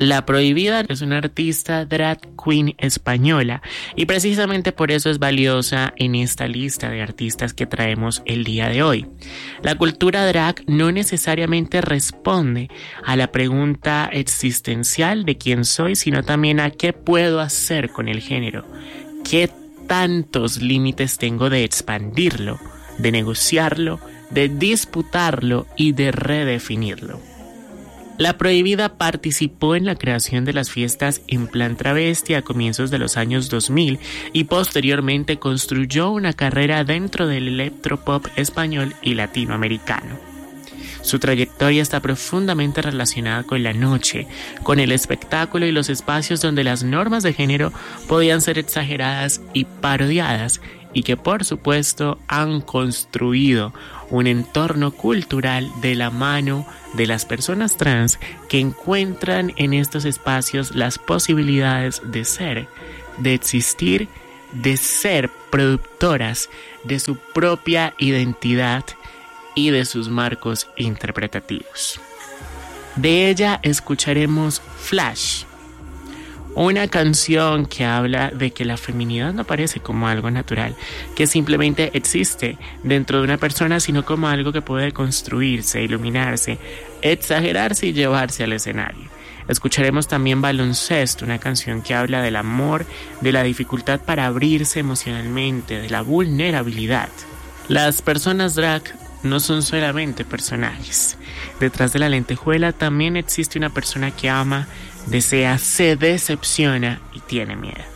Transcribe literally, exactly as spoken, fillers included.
La Prohibida es una artista drag queen española y precisamente por eso es valiosa en esta lista de artistas que traemos el día de hoy. La cultura drag no necesariamente responde a la pregunta existencial de quién soy, sino también a qué puedo hacer con el género, qué tantos límites tengo de expandirlo, de negociarlo, de disputarlo y de redefinirlo. La Prohibida participó en la creación de las fiestas en plan travesti a comienzos de los años dos mil y posteriormente construyó una carrera dentro del electropop español y latinoamericano. Su trayectoria está profundamente relacionada con la noche, con el espectáculo y los espacios donde las normas de género podían ser exageradas y parodiadas, y que por supuesto han construido un entorno cultural de la mano de las personas trans que encuentran en estos espacios las posibilidades de ser, de existir, de ser productoras de su propia identidad y de sus marcos interpretativos. De ella escucharemos Flash, una canción que habla de que la feminidad no aparece como algo natural, que simplemente existe dentro de una persona, sino como algo que puede construirse, iluminarse, exagerarse y llevarse al escenario. Escucharemos también Baloncesto, una canción que habla del amor, de la dificultad para abrirse emocionalmente, de la vulnerabilidad. Las personas drag no son solamente personajes. Detrás de la lentejuela también existe una persona que ama, desea, se decepciona y tiene miedo.